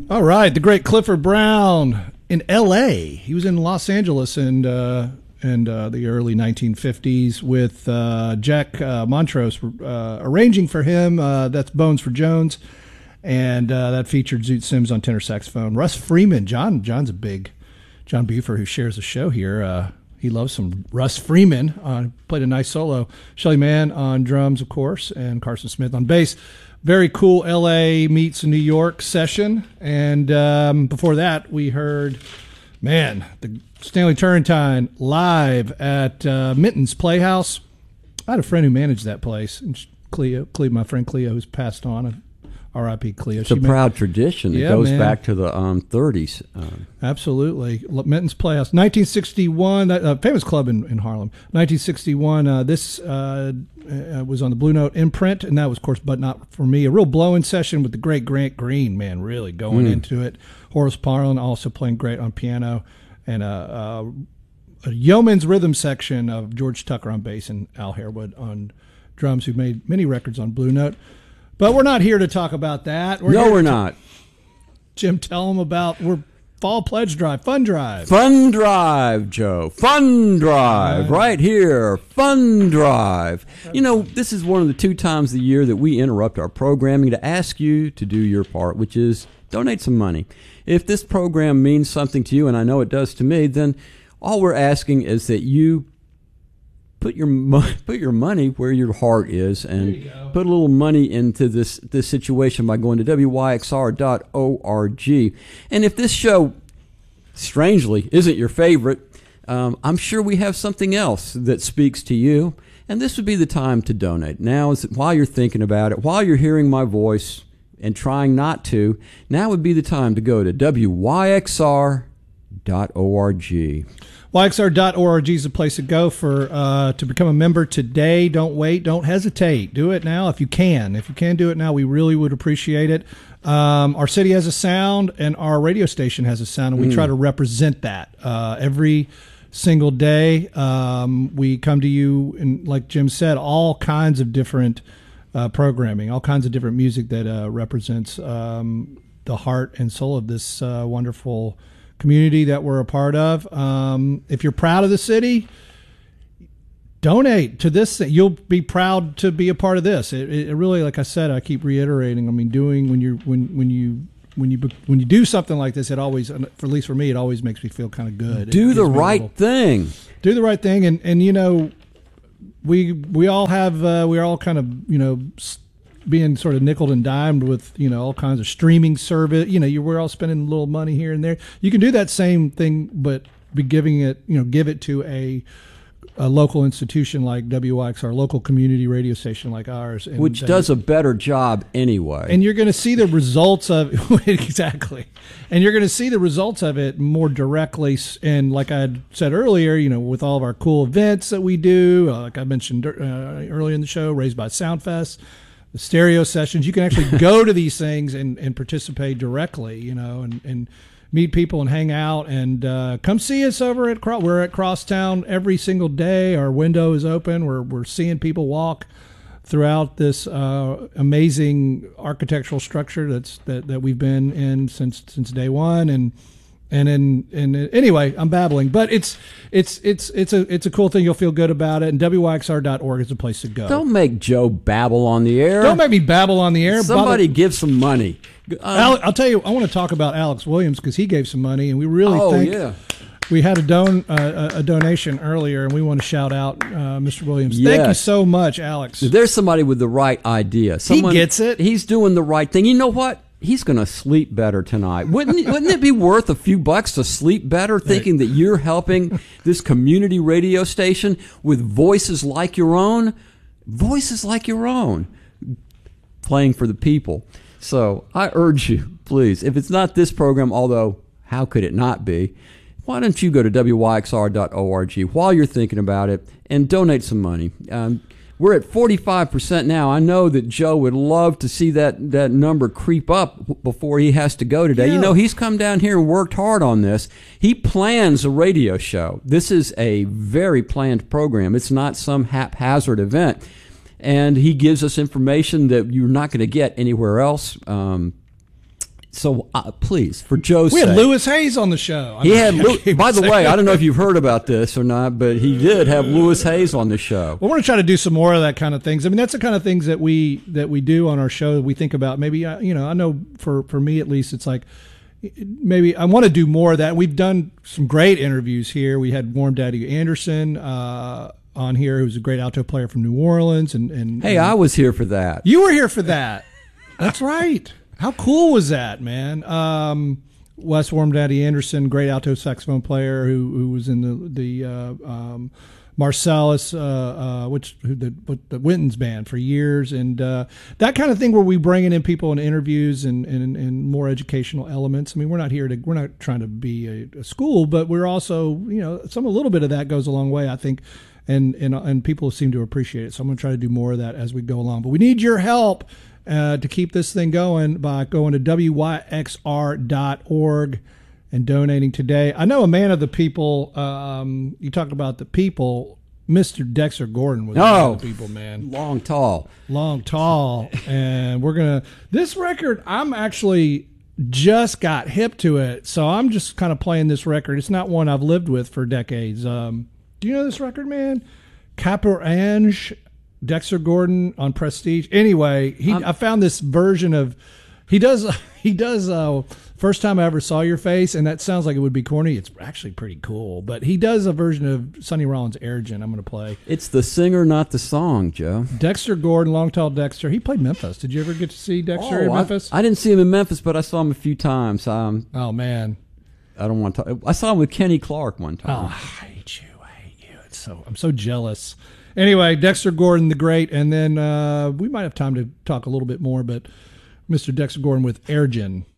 All right, the great Clifford Brown in L.A. He was in Los Angeles in the early 1950s with Jack Montrose arranging for him. That's Bones for Jones, and that featured Zoot Sims on tenor saxophone. Russ Freeman, John's a big John Buford, who shares a show here. He loves some Russ Freeman. Played a nice solo. Shelly Manne on drums, of course, and Carson Smith on bass. Very cool L.A. meets New York session. And before that, we heard, the Stanley Turrentine live at Minton's Playhouse. I had a friend who managed that place, and Cleo, my friend Cleo, who's passed on. R.I.P. Cleo. It's a proud tradition. It goes back to the 30s. Absolutely. Minton's Playhouse. 1961, famous club in Harlem. 1961, this was on the Blue Note imprint, and that was, of course, But Not For Me. A real blow-in session with the great Grant Green, man, really going into it. Horace Parlan also playing great on piano, and a yeoman's rhythm section of George Tucker on bass and Al Harewood on drums, who made many records on Blue Note. But we're not here to talk about that. We're not. Jim, tell them about Fall Pledge Drive, Fun Drive. Fun Drive, Joe. Fun Drive, right here. Fun Drive. You know, this is one of the 2 times a year that we interrupt our programming to ask you to do your part, which is donate some money. If this program means something to you, and I know it does to me, then all we're asking is that you put your money where your heart is, and put a little money into this situation by going to wyxr.org. And if this show, strangely, isn't your favorite, I'm sure we have something else that speaks to you, and this would be the time to donate. Now, while you're thinking about it, while you're hearing my voice and trying not to, now would be the time to go to wyxr.org. YXR.org is the place to go to become a member today. Don't wait. Don't hesitate. Do it now if you can. If you can do it now, we really would appreciate it. Our city has a sound, and our radio station has a sound, and we try to represent that every single day. We come to you, and like Jim said, all kinds of different programming, all kinds of different music that represents the heart and soul of this wonderful community that we're a part of. If you're proud of the city, donate to this thing. You'll be proud to be a part of this. It really, like I said, I keep reiterating. I mean, when you do something like this, it always, at least for me, it always makes me feel kind of good. Do the right thing. Do the right thing, and you know, we all have we're all kind of, you know, being sort of nickeled and dimed with, you know, all kinds of streaming service. You know, we're all spending a little money here and there. You can do that same thing, but be giving it, you know, give it to a local institution like WYXR, local community radio station like ours, and, which does a better job anyway. And you're going to see the results of exactly, and you're going to see the results of it more directly. And like I had said earlier, you know, with all of our cool events that we do, like I mentioned earlier in the show, Raised by Soundfest, the stereo sessions, you can actually go to these things and participate directly, you know, and meet people and hang out, and come see us over at we're at Crosstown every single day. Our window is open. We're seeing people walk throughout this amazing architectural structure that we've been in since day one, and anyway, I'm babbling, but it's a cool thing. You'll feel good about it, and wyxr.org is the place to go. Don't make Joe babble on the air. Don't make me babble on the air. Somebody give some money. I'll tell you, I want to talk about Alex Williams because he gave some money, and we really think we had a donation earlier, and we want to shout out Mr. Williams. Yes. Thank you so much, Alex. There's somebody with the right idea. Someone, he gets it. He's doing the right thing. You know what? He's going to sleep better tonight. Wouldn't it be worth a few bucks to sleep better, thinking that you're helping this community radio station with voices like your own? Voices like your own, playing for the people. So I urge you, please, if it's not this program, although how could it not be, why don't you go to wyxr.org while you're thinking about it and donate some money. We're at 45% now. I know that Joe would love to see that number creep up before he has to go today. Yeah. You know, he's come down here and worked hard on this. He plans a radio show. This is a very planned program. It's not some haphazard event. And he gives us information that you're not going to get anywhere else. So please, for Joe's We sake. had Lewis Hayes on the show. He had. By the way, I don't know if you've heard about this or not, but he did have Lewis Hayes on the show. Well, we're going to try to do some more of that kind of things. I mean, that's the kind of things that we do on our show. We think about maybe, I know for me at least, it's like maybe I want to do more of that. We've done some great interviews here. We had Warm Daddy Anderson on here, who's a great alto player from New Orleans. And Hey, I was here for that. You were here for that. That's right. How cool was that, man? Wes Warm Daddy Anderson, great alto saxophone player who was in the Marcellus, the Winton's band for years, and that kind of thing where we bringing in people in interviews and more educational elements. I mean, we're not trying to be a school, but we're also, a little bit of that goes a long way, I think, and people seem to appreciate it. So I'm going to try to do more of that as we go along. But we need your help to keep this thing going by going to wyxr.org and donating today. I know a man of the people. You talked about the people. Mr. Dexter Gordon was one of the people, man. Long, tall. And we're going to... This record, I'm actually just got hip to it, so I'm just kind of playing this record. It's not one I've lived with for decades. Do you know this record, man? Caporange, Dexter Gordon on Prestige. Anyway, I found this version of... He does First Time I Ever Saw Your Face, and that sounds like it would be corny. It's actually pretty cool. But he does a version of Sonny Rollins' Airgen I'm going to play. It's the singer, not the song, Joe. Dexter Gordon, Long Tall Dexter. He played Memphis. Did you ever get to see Dexter in Memphis? I didn't see him in Memphis, but I saw him a few times. Oh, man. I don't want to talk. I saw him with Kenny Clark one time. Oh, I hate you. I'm so jealous. Anyway, Dexter Gordon, the great. And then we might have time to talk a little bit more, but Mr. Dexter Gordon with Airgen.